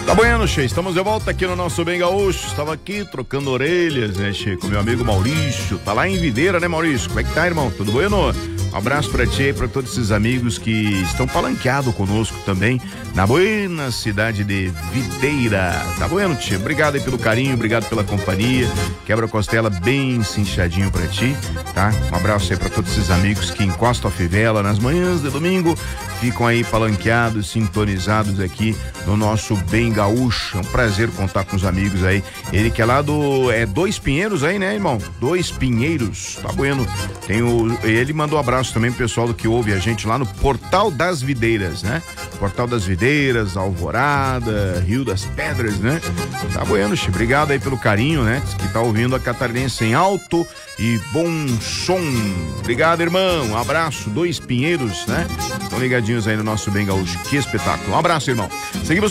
Tá bueno, Che, estamos de volta aqui no nosso Bem Gaúcho. Estava aqui trocando orelhas, né, Che, com meu amigo Maurício. Tá lá em Videira, né, Maurício? Como é que tá, irmão? Tudo bueno? Um abraço pra ti e pra todos esses amigos que estão palanqueados conosco também na buena cidade de Videira. Tá bueno, Che? Obrigado aí pelo carinho, obrigado pela companhia. Quebra-costela bem cinchadinho pra ti, tá? Um abraço aí pra todos esses amigos que encostam a fivela nas manhãs de domingo, ficam aí palanqueados, sintonizados aqui no nosso Bem Gaúcho. É um prazer contar com os amigos aí. Ele que é lá do Dois Pinheiros aí, né, irmão? Dois Pinheiros, tá bueno. Ele mandou um abraço também pro pessoal que ouve a gente lá no Portal das Videiras, né? Portal das Videiras, Alvorada, Rio das Pedras, né? Tá bueno, Che. Obrigado aí pelo carinho, né? Que tá ouvindo a Catarinense em alto e bom som. Obrigado, irmão. Um abraço, Dois Pinheiros, né? Estão ligadinhos aí no nosso Bem Gaúcho. Que espetáculo. Um abraço, irmão. Seguimos